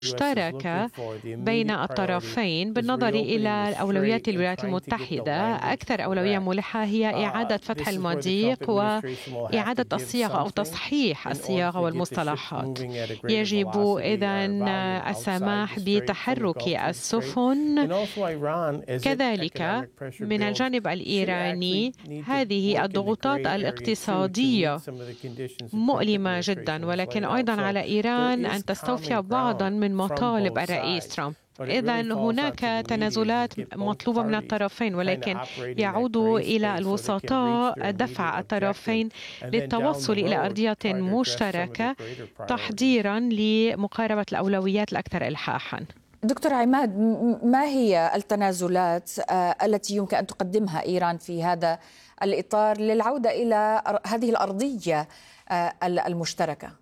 مشتركة بين الطرفين بالنظر إلى أولويات الولايات المتحدة. أكثر أولوية ملحة هي إعادة فتح المضيق وإعادة الصياغة أو تصحيح الصياغة والمصطلحات. يجب إذن السماح بتحرك السفن. كذلك من الجانب الإيراني هذه الضغوطات الاقتصادية مؤلمة جدا، ولكن أيضا على إيران أن تستوفي بعضا من مطالب الرئيس ترامب. إذن هناك تنازلات مطلوبة من الطرفين، ولكن يعود إلى الوسطاء دفع الطرفين للتوصل إلى أرضية مشتركة تحضيرا لمقاربة الأولويات الأكثر إلحاحا. دكتور عماد، ما هي التنازلات التي يمكن أن تقدمها إيران في هذا الإطار للعودة إلى هذه الأرضية المشتركة؟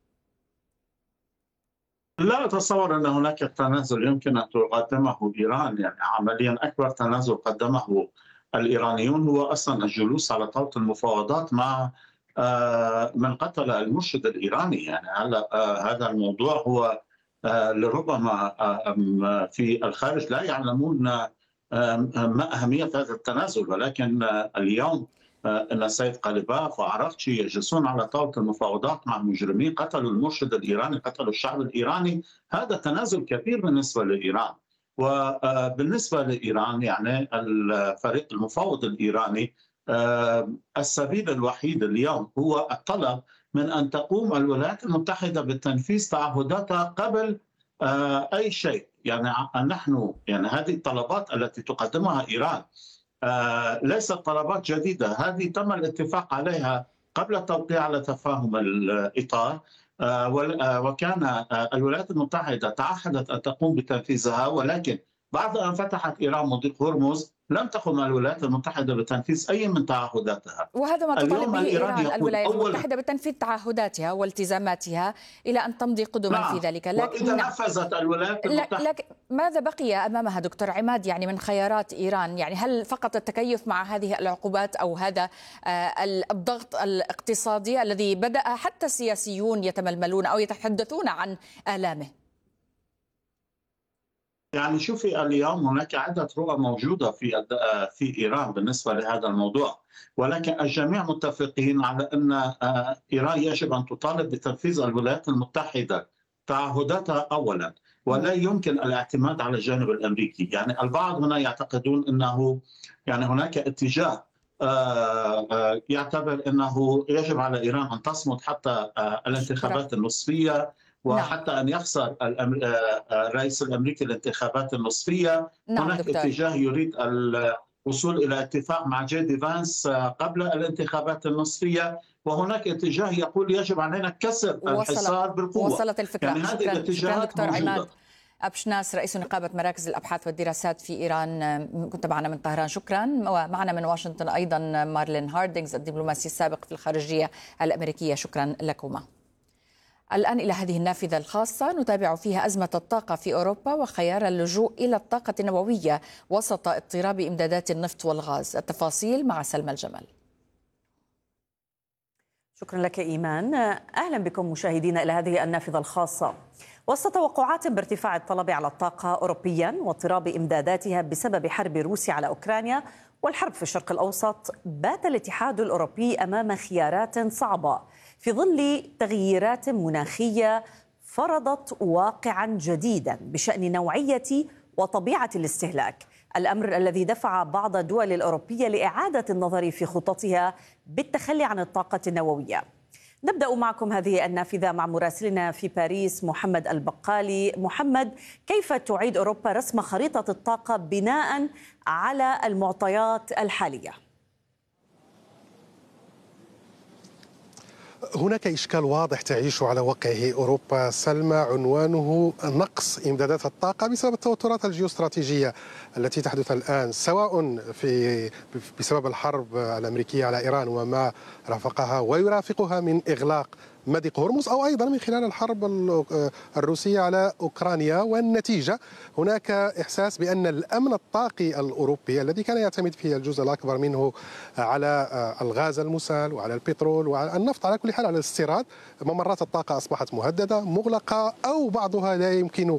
لا أتصور أن هناك تنازل يمكن أن تقدمه إيران. يعني عمليا أكبر تنازل قدمه الإيرانيون هو أصلا الجلوس على طاولة المفاوضات مع من قتل المرشد الإيراني. يعني هذا الموضوع هو لربما في الخارج لا يعلمون ما أهمية هذا التنازل، ولكن اليوم أن السيد قليباف وعراقچي يجلسون على طاولة المفاوضات مع مجرمين قتلوا المرشد الإيراني، قتلوا الشعب الإيراني. هذا تنازل كبير بالنسبة لإيران. وبالنسبة لإيران يعني الفريق المفاوض الإيراني السبيل الوحيد اليوم هو الطلب من أن تقوم الولايات المتحدة بتنفيذ تعهداتها قبل أي شيء. يعني نحن يعني هذه الطلبات التي تقدمها إيران ليست طلبات جديدة، هذه تم الاتفاق عليها قبل التوقيع على تفاهم الإطار، وكان الولايات المتحدة تعهدت أن تقوم بتنفيذها، ولكن بعد أن فتحت إيران مضيق هرمز لم تقم الولايات المتحدة بتنفيذ أي من تعهداتها. وهذا ما تطالب به إيران الولايات المتحدة بتنفيذ تعهداتها والتزاماتها إلى أن تمضي قدما في ذلك. وإذا نفذت الولايات المتحدة ماذا بقي أمامها دكتور عماد يعني من خيارات إيران؟ يعني هل فقط التكيف مع هذه العقوبات أو هذا الضغط الاقتصادي الذي بدأ حتى السياسيون يتململون أو يتحدثون عن آلامه؟ يعني شوفي، اليوم هناك عدة رؤى موجودة في إيران بالنسبة لهذا الموضوع، ولكن الجميع متفقين على أن إيران يجب أن تطالب بتنفيذ الولايات المتحدة تعهداتها أولا، ولا يمكن الاعتماد على الجانب الأمريكي. يعني البعض هنا يعتقدون أنه يعني هناك اتجاه يعتبر أنه يجب على إيران أن تصمد حتى الانتخابات النصفية، وحتى أن يخسر الرئيس الأمريكي الانتخابات النصفية. هناك اتجاه يريد الوصول إلى اتفاق مع جي دي فانس قبل الانتخابات النصفية، وهناك اتجاه يقول يجب علينا كسر الحصار بالقوة. وصلت الفكرة. يعني هذه الاتجاهات دكتور موجودة. عماد أبشناس، رئيس نقابة مراكز الأبحاث والدراسات في إيران، كنت معنا من طهران، شكرا. ومعنا من واشنطن أيضا مارلين هاردينغز، الدبلوماسي السابق في الخارجية الأمريكية، شكرا لكما. الآن إلى هذه النافذة الخاصة نتابع فيها أزمة الطاقة في أوروبا وخيار اللجوء إلى الطاقة النووية وسط اضطراب إمدادات النفط والغاز. التفاصيل مع سلمى الجمل. شكرا لك إيمان. أهلا بكم مشاهدينا إلى هذه النافذة الخاصة. وسط توقعات بارتفاع الطلب على الطاقة أوروبيا واضطراب إمداداتها بسبب حرب روسيا على أوكرانيا والحرب في الشرق الأوسط، بات الاتحاد الأوروبي أمام خيارات صعبة في ظل تغييرات مناخية فرضت واقعا جديدا بشأن نوعية وطبيعة الاستهلاك، الأمر الذي دفع بعض الدول الأوروبية لإعادة النظر في خططها بالتخلي عن الطاقة النووية. نبدأ معكم هذه النافذة مع مراسلنا في باريس محمد البقالي. محمد، كيف تعيد أوروبا رسم خريطة الطاقة بناء على المعطيات الحالية؟ هناك إشكال واضح تعيش على وقعه أوروبا سلمى، عنوانه نقص إمدادات الطاقة بسبب التوترات الجيوستراتيجية التي تحدث الآن، سواء بسبب الحرب الأمريكية على إيران وما رافقها ويرافقها من إغلاق مضيق هرمز أو أيضا من خلال الحرب الروسية على أوكرانيا. والنتيجة هناك إحساس بأن الأمن الطاقي الأوروبي الذي كان يعتمد فيه الجزء الأكبر منه على الغاز المسال وعلى البترول وعلى النفط، على كل حال على الاستيراد، ممرات الطاقة أصبحت مهددة مغلقة أو بعضها لا يمكن